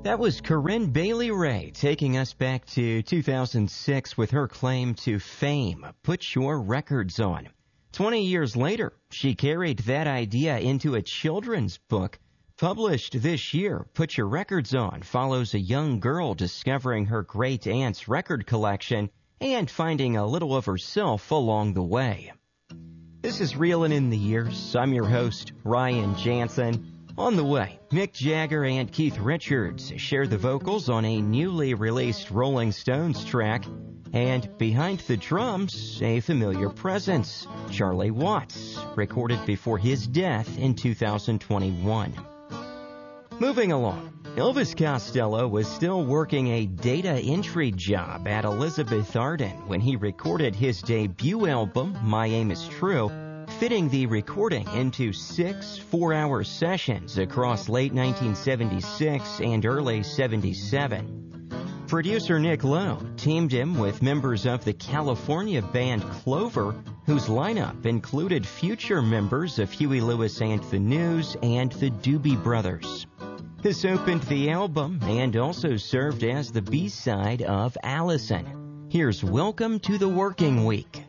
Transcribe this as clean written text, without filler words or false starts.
That was Corinne Bailey Rae taking us back to 2006 with her claim to fame, Put Your Records On. 20 years later, she carried that idea into a children's book. Published this year, Put Your Records On follows a young girl discovering her great-aunt's record collection and finding a little of herself along the way. This is Reelin' in the Years. I'm your host, Ryan Jansen. On the way, Mick Jagger and Keith Richards share the vocals on a newly released Rolling Stones track. And behind the drums, a familiar presence, Charlie Watts, recorded before his death in 2021. Moving along, Elvis Costello was still working a data entry job at Elizabeth Arden when he recorded his debut album, My Aim Is True, fitting the recording into 6 4-hour sessions across late 1976 and early 77. Producer Nick Lowe teamed him with members of the California band Clover, whose lineup included future members of Huey Lewis and the News and the Doobie Brothers. This opened the album and also served as the B-side of Allison. Here's Welcome to the Working Week.